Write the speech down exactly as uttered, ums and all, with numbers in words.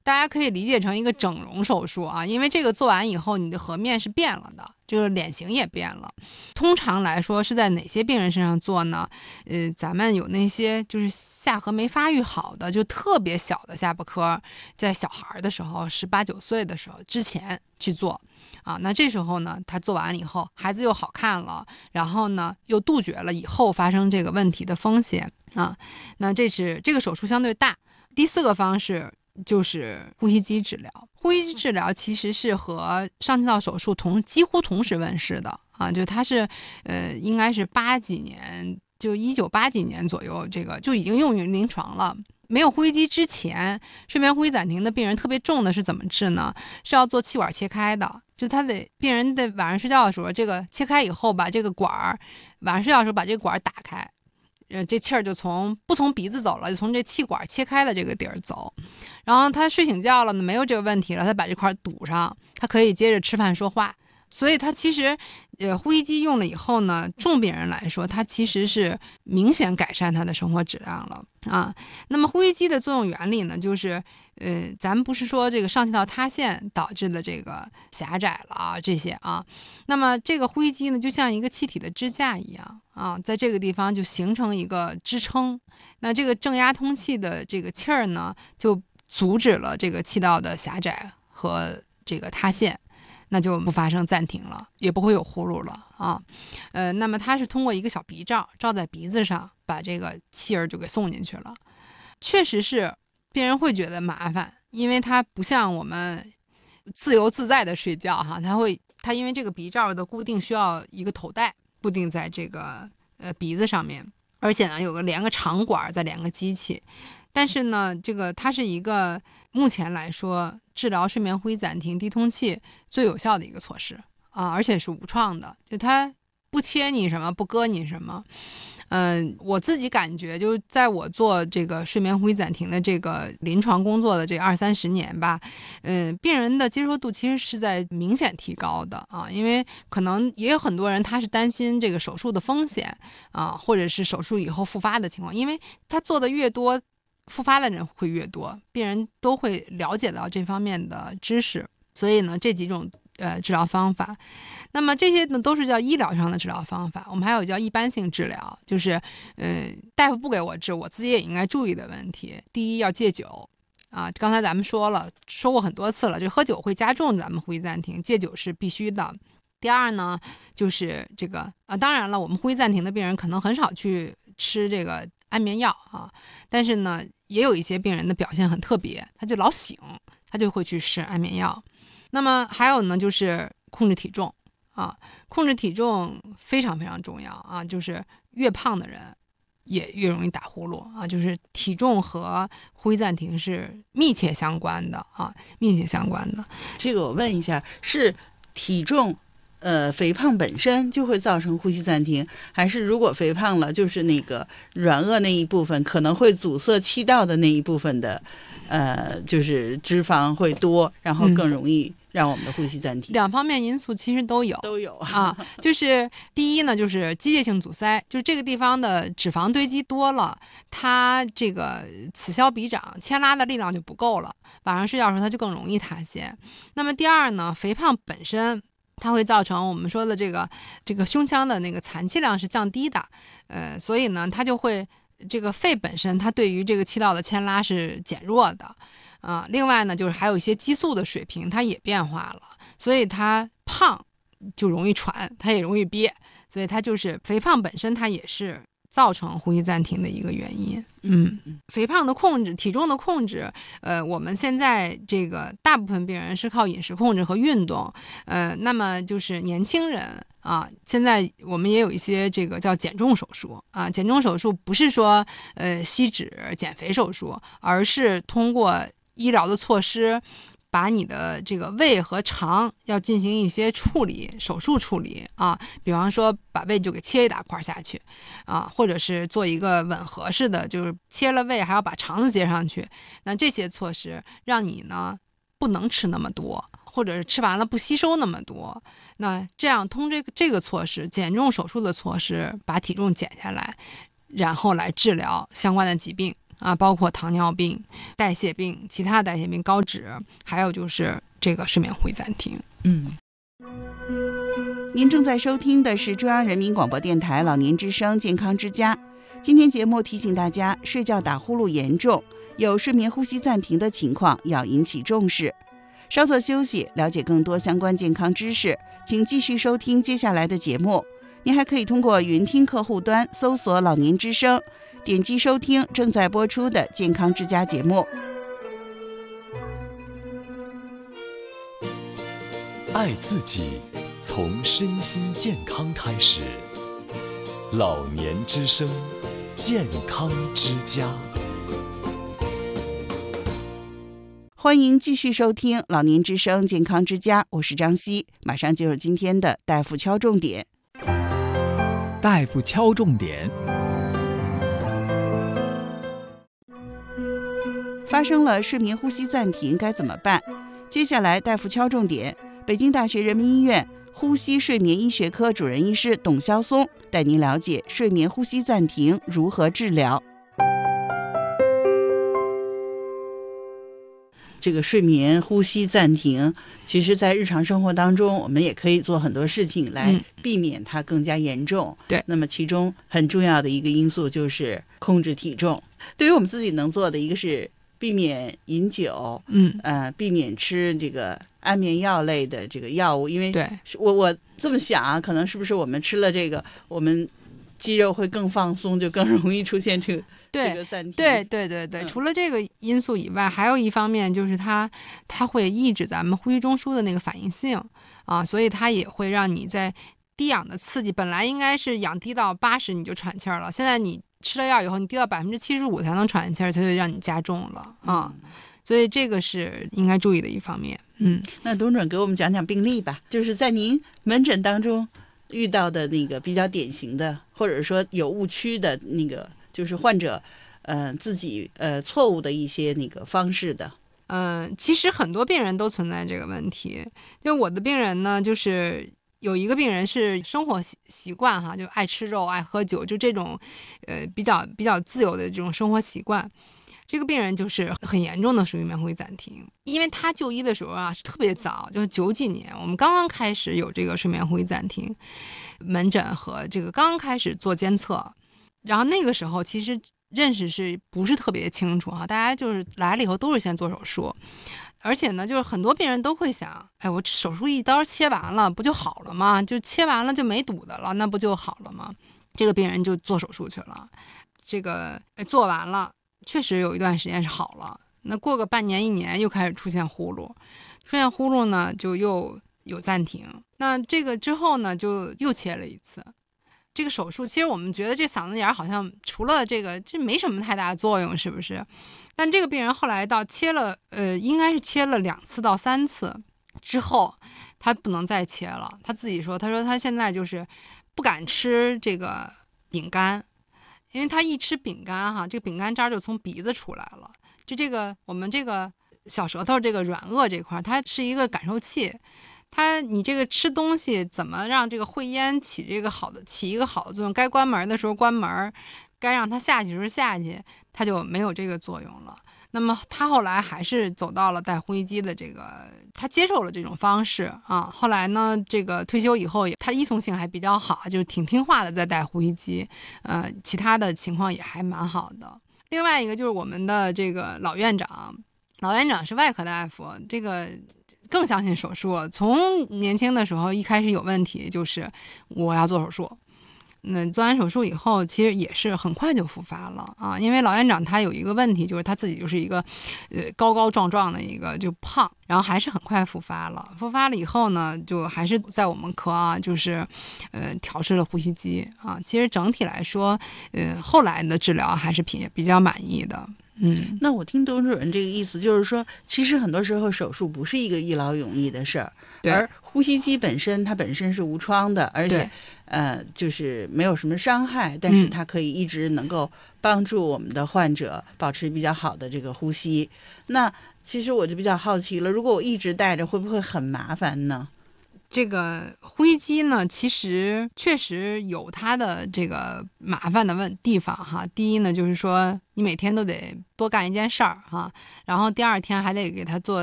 大家可以理解成一个整容手术啊，因为这个做完以后，你的颌面是变了的，这个脸型也变了。通常来说是在哪些病人身上做呢？呃，咱们有那些就是下颌没发育好的，就特别小的下巴颏，在小孩的时候，十八九岁的时候之前去做啊。那这时候呢，他做完了以后，孩子又好看了，然后呢又杜绝了以后发生这个问题的风险啊。那这是这个手术相对大。第四个方式就是呼吸机治疗。呼吸机治疗其实是和上气道手术同几乎同时问世的啊，就它是呃应该是八几年，就一九八几年左右，这个就已经用于临床了。没有呼吸机之前，睡眠呼吸暂停的病人特别重的是怎么治呢？是要做气管切开的，就他得病人的晚上睡觉的时候，这个切开以后把这个管儿，晚上睡觉的时候把这个管儿打开。呃，这气儿就从不从鼻子走了，就从这气管切开的这个地儿走，然后他睡醒觉了呢，没有这个问题了，他把这块堵上，他可以接着吃饭说话。所以他其实，呃，呼吸机用了以后呢，重病人来说，它其实是明显改善他的生活质量了啊。那么呼吸机的作用原理呢，就是，呃，咱们不是说这个上气道塌陷导致的这个狭窄了啊这些啊，那么这个呼吸机呢，就像一个气体的支架一样啊，在这个地方就形成一个支撑，那这个正压通气的这个气儿呢，就阻止了这个气道的狭窄和这个塌陷。那就不发生暂停了，也不会有呼噜了啊。呃，那么它是通过一个小鼻罩罩在鼻子上，把这个气儿就给送进去了。确实是病人会觉得麻烦，因为它不像我们自由自在的睡觉哈，它会它因为这个鼻罩的固定需要一个头带固定在这个呃鼻子上面，而且呢有个连个长管再连个机器。但是呢，这个它是一个目前来说治疗睡眠呼吸暂停低通气最有效的一个措施啊，而且是无创的，就它不切你什么，不割你什么。嗯、呃，我自己感觉，就在我做这个睡眠呼吸暂停的这个临床工作的这二三十年吧，嗯、呃，病人的接受度其实是在明显提高的啊，因为可能也有很多人他是担心这个手术的风险啊，或者是手术以后复发的情况，因为他做的越多。复发的人会越多，病人都会了解到这方面的知识，所以呢，这几种呃治疗方法，那么这些呢都是叫医疗上的治疗方法。我们还有叫一般性治疗，就是呃大夫不给我治，我自己也应该注意的问题。第一要戒酒啊，刚才咱们说了，说过很多次了，就喝酒会加重咱们呼吸暂停，戒酒是必须的。第二呢，就是这个啊，当然了，我们呼吸暂停的病人可能很少去吃这个安眠药啊，但是呢，也有一些病人的表现很特别，他就老醒，他就会去吃安眠药。那么还有呢，就是控制体重啊，控制体重非常非常重要啊，就是越胖的人也越容易打呼噜啊，就是体重和呼吸暂停是密切相关的啊，密切相关的。 这个我问一下，是体重？呃，肥胖本身就会造成呼吸暂停，还是如果肥胖了，就是那个软腭那一部分可能会阻塞气道的那一部分的，呃，就是脂肪会多，然后更容易让我们的呼吸暂停。 嗯、两方面因素其实都有， 都有啊。就是第一呢，就是机械性阻塞，就是这个地方的脂肪堆积多了，它这个此消彼长，牵拉的力量就不够了，晚上睡觉的时候它就更容易塌陷。那么第二呢，肥胖本身。它会造成我们说的这个这个胸腔的那个残气量是降低的，呃，所以呢，它就会这个肺本身它对于这个气道的牵拉是减弱的，啊、呃，另外呢，就是还有一些激素的水平它也变化了，所以它胖就容易喘，它也容易憋，所以它就是肥胖本身它也是造成呼吸暂停的一个原因。嗯，肥胖的控制，体重的控制，呃，我们现在这个大部分病人是靠饮食控制和运动，呃，那么就是年轻人啊，现在我们也有一些这个叫减重手术啊，减重手术不是说呃吸脂减肥手术，而是通过医疗的措施。把你的这个胃和肠要进行一些处理，手术处理啊，比方说把胃就给切一大块下去啊，或者是做一个吻合式的，就是切了胃还要把肠子接上去。那这些措施让你呢不能吃那么多，或者是吃完了不吸收那么多。那这样通这个这个措施，减重手术的措施，把体重减下来，然后来治疗相关的疾病啊，包括糖尿病、代谢病、其他代谢病、高脂，还有就是这个睡眠呼吸暂停。 嗯， 您正在收听的是中央人民广播电台老年之声健康之家。今天节目提醒大家，睡觉打呼噜严重，有睡眠呼吸暂停的情况要引起重视。稍作休息，了解更多相关健康知识，请继续收听接下来的节目。您还可以通过云听客户端搜索老年之声，点击收听正在播出的健康之家节目。 爱自己，从身心健康开始。老年之声，健康之家。 欢迎继续收听老年之声健康之家，我是张希，马上进入今天的大夫敲重点。 大夫敲重点。 发生了睡眠呼吸暂停该怎么办？接下来大夫敲重点，北京大学人民医院呼吸睡眠医学科主任医师董肖松带您了解睡眠呼吸暂停如何治疗。 这个睡眠呼吸暂停，其实在日常生活当中，我们也可以做很多事情来避免它更加严重。 嗯、对， 那么其中很重要的一个因素就是控制体重。对于我们自己能做的，一个是避免饮酒， 嗯， 呃，避免吃这个安眠药类的这个药物，因为对我我这么想啊，可能是不是我们吃了这个，我们肌肉会更放松，就更容易出现这个。 对、 这个、暂停对对对对、嗯，除了这个因素以外，还有一方面就是它它会抑制咱们呼吸中枢的那个反应性啊，所以它也会让你在低氧的刺激，本来应该是氧低到八十你就喘气儿了，现在你吃了药以后，你低到百分之七十五才能喘气儿，它就让你加重了啊、嗯，所以这个是应该注意的一方面。嗯， 那董主任给我们讲讲病例吧，就是在您门诊当中遇到的那个比较典型的，或者说有误区的那个。就是患者，呃，自己呃错误的一些那个方式的。 嗯、呃，其实很多病人都存在这个问题。就我的病人呢，就是有一个病人是生活习习惯哈，就爱吃肉、爱喝酒，就这种，呃，比较比较自由的这种生活习惯。这个病人就是很严重的睡眠呼吸暂停，因为他就医的时候啊是特别早，就是九几年，我们刚刚开始有这个睡眠呼吸暂停门诊和这个刚刚开始做监测。然后那个时候其实认识是不是特别清楚哈？大家就是来了以后都是先做手术，而且呢，就是很多病人都会想，哎，我手术一刀切完了不就好了吗？就切完了就没堵的了，那不就好了吗？这个病人就做手术去了，这个哎做完了，确实有一段时间是好了，那过个半年一年又开始出现呼噜，出现呼噜呢就又有暂停，那这个之后呢就又切了一次。这个手术其实我们觉得这嗓子眼好像除了这个这没什么太大的作用，是不是？但这个病人后来到切了呃应该是切了两次到三次之后，他不能再切了，他自己说他说他现在就是不敢吃这个饼干，因为他一吃饼干哈，这个饼干渣就从鼻子出来了，就这个我们这个小舌头这个软腭这块它是一个感受器，它你这个吃东西怎么让这个会咽起这个好的起一个好的作用，该关门的时候关门，该让它下去的时候下去，它就没有这个作用了。那么他后来还是走到了带呼吸机的这个，他接受了这种方式啊。后来呢，这个退休以后，他依从性还比较好，就是挺听话的在带呼吸机，呃，其他的情况也还蛮好的。另外一个就是我们的这个老院长，老院长是外科大夫，这个更相信手术。从年轻的时候一开始有问题，就是我要做手术。那做完手术以后，其实也是很快就复发了啊，因为老院长他有一个问题，就是他自己就是一个，呃，高高壮壮的一个就胖，然后还是很快复发了。复发了以后呢，就还是在我们科啊，就是，呃，调试了呼吸机啊。其实整体来说，呃，后来的治疗还是比比较满意的。嗯， 那我听董主任这个意思就是说，其实很多时候手术不是一个一劳永逸的事儿，而呼吸机本身它本身是无创的，而且呃就是没有什么伤害，但是它可以一直能够帮助我们的患者保持比较好的这个呼吸。那其实我就比较好奇了，如果我一直带着会不会很麻烦呢？ 这个呼吸机呢，其实确实有它的这个麻烦的问地方哈。第一呢，就是说你每天都得多干一件事儿哈，然后第二天还得给它做